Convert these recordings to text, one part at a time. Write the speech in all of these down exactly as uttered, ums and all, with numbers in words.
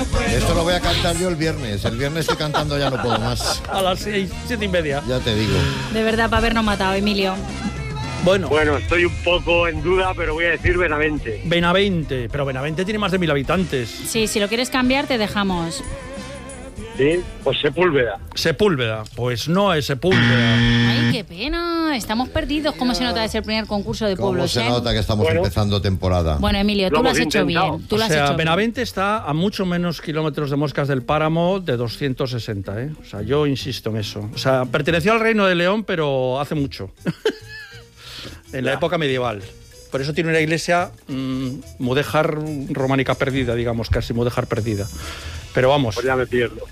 Esto lo voy a cantar yo el viernes. El viernes estoy cantando Ya no puedo más. A las seis, siete y media. Ya te digo. De verdad, para habernos matado, Emilio. Bueno. Bueno, estoy un poco en duda, pero voy a decir Benavente. Benavente, pero Benavente tiene más de mil habitantes. Sí, si lo quieres cambiar, te dejamos. Sí, pues Sepúlveda. Sepúlveda, pues no es Sepúlveda. Ay, qué pena. Estamos perdidos. ¿Cómo se nota de ser el primer concurso de ¿Cómo pueblos? se eh? nota que estamos Bueno. empezando temporada? Bueno, Emilio, Lo tú lo has hemos hecho intentado. bien. Tú O lo has sea, hecho Benavente está a mucho menos kilómetros de Moscas del Páramo de doscientos sesenta, ¿eh? O sea, yo insisto en eso. O sea, perteneció al Reino de León, pero hace mucho. En la época medieval. Por eso tiene una iglesia mmm, mudéjar románica perdida, digamos, casi mudéjar perdida. Pero vamos. Pues ya me pierdo.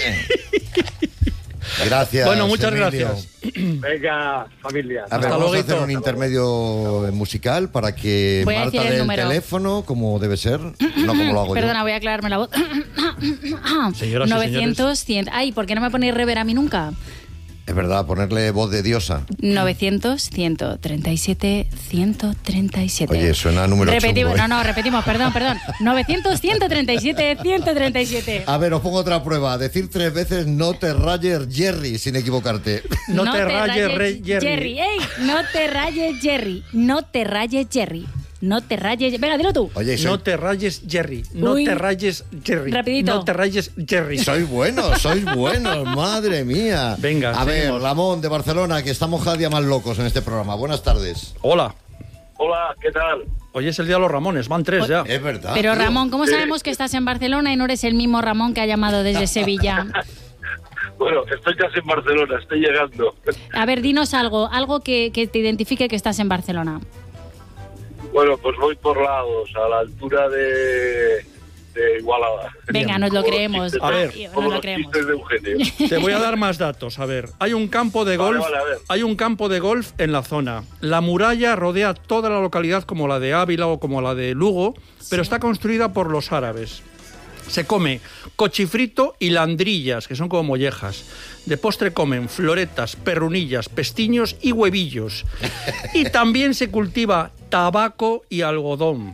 Gracias. Bueno, muchas Emilio. gracias. Venga, familia. A ver, Hasta vamos luego. a hacer un intermedio musical para que Voy a Marta decir el dé el número. teléfono, como debe ser, no como lo hago Perdona, yo. voy a aclararme la voz. Señoras y novecientos, cien. Ay, ¿por qué no me ponéis rever a mí nunca? Es verdad, ponerle voz de diosa. novecientos, ciento treinta y siete, ciento treinta y siete. Oye, suena a número Repetimos, chungo, ¿eh? no, no, repetimos, perdón, perdón. novecientos, ciento treinta y siete, ciento treinta y siete. A ver, os pongo otra prueba. Decir tres veces no te rayes Jerry, sin equivocarte. No, te rayes, Rey Jerry. ¡Ey! No te rayes, Jerry. No te rayes, Jerry. No te rayes. Venga, dilo tú. Oye, soy, No te rayes, Jerry. No Uy. te rayes, Jerry. Rapidito. No te rayes, Jerry. sois buenos, sois buenos, madre mía. Venga, A ver, seguimos. Ramón de Barcelona, que estamos cada día más locos en este programa. Buenas tardes. Hola. Hola, ¿qué tal? Hoy es el día de los Ramones. Van tres ya. Es verdad. Pero tío. Ramón, ¿cómo Sí. sabemos que estás en Barcelona y no eres el mismo Ramón que ha llamado desde Sevilla? Bueno, estoy casi en Barcelona, estoy llegando. A ver, dinos algo, algo que, que te identifique que estás en Barcelona. Bueno, pues voy por lados, a la altura de, de Igualada. Venga, nos lo Como los creemos. chistes- A ver, Ay, nos como lo los creemos. chistes de Eugenio. Te voy a dar más datos. A ver, hay un campo de Vale, golf. vale, a ver. Hay un campo de golf en la zona. La muralla rodea toda la localidad como la de Ávila o como la de Lugo, pero está construida por los árabes. Se come cochifrito y landrillas, que son como mollejas. De postre comen floretas, perrunillas, pestiños y huevillos. Y también se cultiva tabaco y algodón.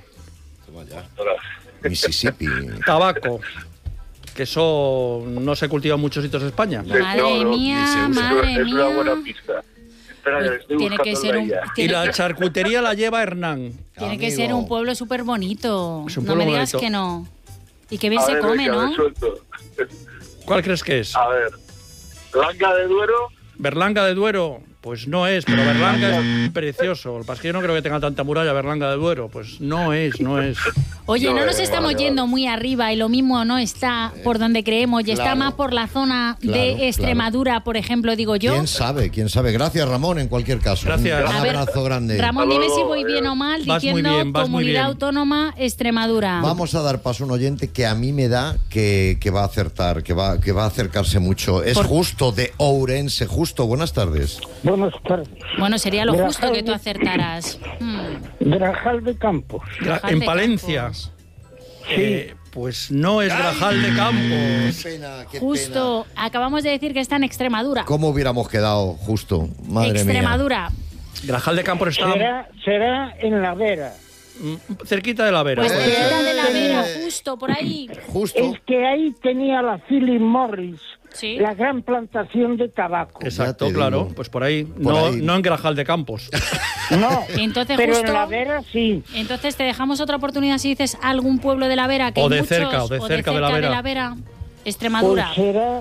Mississippi. Tabaco, que eso no se cultiva en muchos sitios de España. Madre No, no, mía, ni se usa. madre Es una mía. buena pista. Espera, que estoy Tiene que buscando ser la un, guía. Y tiene, la que, charcutería la lleva Hernán. tiene que Amigo. ser un pueblo súper bonito. Es un No pueblo me digas bonito. que no. Y que bien A se ver, come, venga, ¿no? me suelto. ¿Cuál crees que es? A ver, Langa de Duero, Berlanga de Duero, pues no es, pero Berlanga es precioso. Lo que pasa es que yo no creo que tenga tanta muralla Berlanga de Duero. Pues no es, no es. Oye, no No, nos eh, estamos vale, yendo vale. muy arriba y lo mismo no está por donde creemos y está claro. más por la zona Claro, de Extremadura, por ejemplo, digo yo. ¿Quién sabe? ¿Quién sabe? Gracias, Ramón, en cualquier caso. Gracias. Un A ver, abrazo grande. Ramón, Hasta dime luego, si voy bien adiós. o mal Vas muy diciendo bien, vas muy Comunidad bien. Autónoma Extremadura. Vamos a dar paso a un oyente que a mí me da que, que va a acertar, que va, que va a acercarse mucho. Es Por- Justo de Ourense. Justo, buenas tardes. Buenas tardes. Bueno, sería lo Grajal justo que tú de- acertaras. Hmm. Grajal de Campos. Grajal En de Palencia. Campos. Eh, pues no es Grajal de Campos. Qué pena, qué Justo, acabamos de decir que está en Extremadura. pena. ¿Cómo hubiéramos quedado, Justo? Madre Extremadura. Grajal de Campos está Será, será en la Vera. mm, cerquita de la Vera. Pues Eh, cerquita de la eh, Vera, eh. justo por ahí. mía. Justo. Es que ahí tenía la Philip Morris Sí. la gran plantación de tabaco. Exacto, Ya te claro. digo. Pues por ahí. Por no, ahí. no en Grajal de Campos. No, Entonces, pero justo- en la Vera sí. Entonces te dejamos otra oportunidad si dices algún pueblo de la Vera que O hay de muchos, cerca, o de cerca de la Vera. Extremadura. Pues será,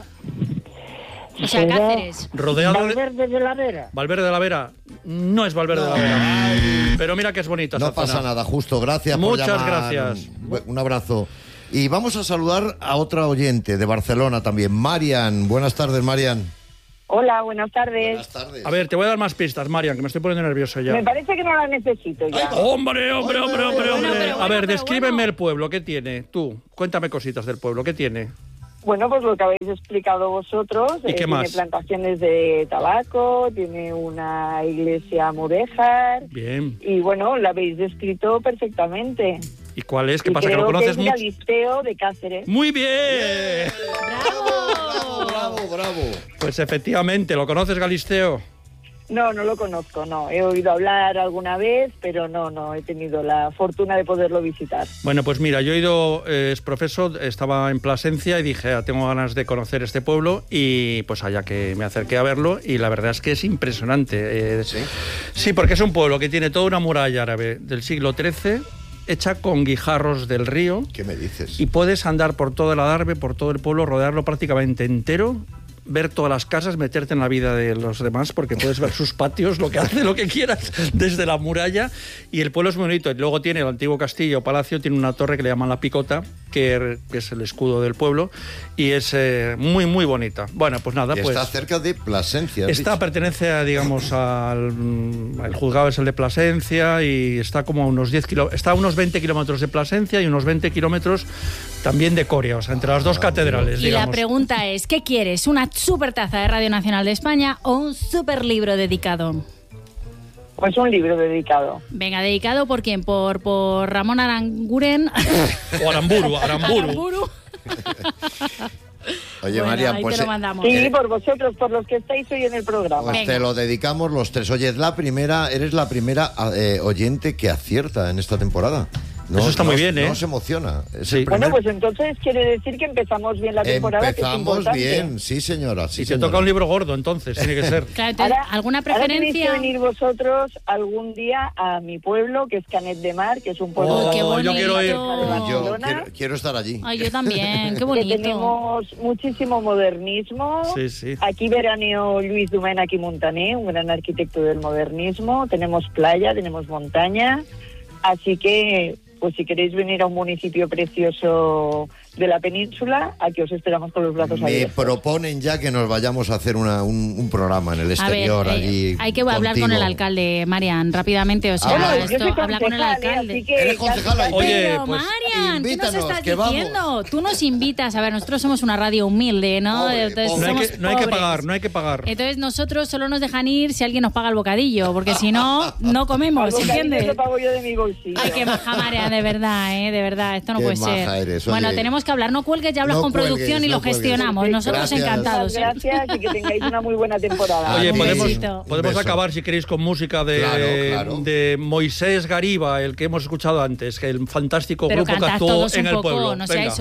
o sea, será Cáceres. Rodeado de. Valverde de la Vera. Valverde de la Vera. No es Valverde de la Vera. Pero mira que es bonita No esa pasa zona. nada, Justo. Gracias Muchas por llamar. gracias. Un abrazo. Y vamos a saludar a otra oyente de Barcelona también. Marian. Buenas tardes, Marian. Hola, buenas tardes. Buenas tardes. A ver, te voy a dar más pistas, Marian, que me estoy poniendo nervioso ya. Me parece que no la necesito ya. Hombre, hombre, hombre, hombre, Bueno, hombre. pero bueno, A ver, pero descríbeme bueno. el pueblo, ¿qué tiene? Tú, cuéntame cositas del pueblo, ¿qué tiene? Bueno, pues lo que habéis explicado vosotros. ¿Y qué tiene más? plantaciones de tabaco, tiene una iglesia mudéjar Bien. y bueno, la habéis descrito perfectamente. ¿Y cuál es? ¿Qué Y pasa? ¿Que creo lo conoces es mucho? Galisteo de Cáceres. ¡Muy bien! ¡Bravo! Bravo, bravo. Pues efectivamente, ¿lo conoces, Galisteo? No, no lo conozco, no. He oído hablar alguna vez, pero no, no he tenido la fortuna de poderlo visitar. Bueno, pues mira, yo he ido, eh, es profesor, estaba en Plasencia y dije, ah, tengo ganas de conocer este pueblo y pues allá que me acerqué a verlo y la verdad es que es impresionante. Eh, ¿Sí? Sí, porque es un pueblo que tiene toda una muralla árabe del siglo trece, hecha con guijarros del río. ¿Qué me dices? Y puedes andar por todo el Adarve, por todo el pueblo, rodearlo prácticamente entero, ver todas las casas, meterte en la vida de los demás, porque puedes ver sus patios, lo que hace, lo que quieras, desde la muralla. Y el pueblo es muy bonito. Y luego tiene el antiguo castillo o palacio, tiene una torre que le llaman la Picota, que es el escudo del pueblo, y es eh, muy, muy bonita. Bueno, pues nada, Y pues... está cerca de Plasencia. has Está, dicho. pertenece, a, digamos, al... El juzgado es el de Plasencia y está como a unos diez kilómetros... Está a unos veinte kilómetros de Plasencia y unos veinte kilómetros también de Coria, o sea, entre las dos catedrales, Y digamos. la pregunta es, ¿qué quieres? ¿Una super taza de Radio Nacional de España o un super libro dedicado? Pues un libro dedicado. Venga, ¿dedicado por quién? ¿Por, por Ramón Aranguren? O Aramburu, Aramburu. Aramburu. Oye, Bueno, Marian, ahí pues, te lo eh, mandamos. Sí, Eh, por vosotros, por los que estáis hoy en el programa. pues te lo dedicamos los tres. Oye, es la primera, eres la primera eh, oyente que acierta en esta temporada. No, Eso está no- muy bien, ¿eh? No se emociona. Es Sí. el Bueno, primer- pues entonces quiere decir que empezamos bien la temporada, que es Empezamos importante. bien, sí, señora. Sí, Y te señora. toca un libro gordo, entonces, tiene que ser. Claro, entonces, Ahora- ¿alguna Ahora tenéis que preferencia? venir vosotros algún día a mi pueblo, que es Canet de Mar, que es un pueblo... Oh, qué yo bonito. quiero ir. de Yo Barcelona, quiero, quiero estar allí. Ay, yo también, qué que bonito. tenemos muchísimo modernismo. Sí, sí. Aquí veraneó Luis Domènech i Montaner, un gran arquitecto del modernismo. Tenemos playa, tenemos montaña. Así que, pues si queréis venir a un municipio precioso de la península, aquí os esperamos con los brazos Me abiertos. proponen ya que nos vayamos a hacer una- un, un programa en el A ver, exterior eh, allí. hay que hablar con contigo. el alcalde, Marian, rápidamente. O sea, Bueno, Bueno, yo esto, soy habla con el concejal, ¿eh? alcalde. Así que Eres concejala, casi- Oye, Pero, pues, Marian, ¿qué nos invítanos, estás que vamos. diciendo? Tú nos invitas. A ver, nosotros somos una radio humilde, ¿no? Pobre, Entonces, pobre. No hay, somos que, no hay que pobres. pagar, no hay que pagar. Entonces nosotros solo nos dejan ir si alguien nos paga el bocadillo, porque si no, no comemos, Algo cariño ¿entiendes? lo pago yo de mi bolsillo. Ay, qué maja, Marian, de verdad, ¿eh? De verdad, esto no Qué puede maja ser. eres, Bueno, oye. tenemos que hablar. No cuelgues, ya hablas No con cuelgues, producción y no lo cuelgues. gestionamos. Nosotros Gracias. encantados. ¿eh? Gracias y que tengáis una muy buena temporada. Oye, Un podemos, besito. podemos Un beso. acabar, si queréis, con música de, Claro, claro. de Moisés Gariba, el que hemos escuchado antes, que el fantástico Pero grupo que cantad actuó todos en un el poco, pueblo. no Venga. seáis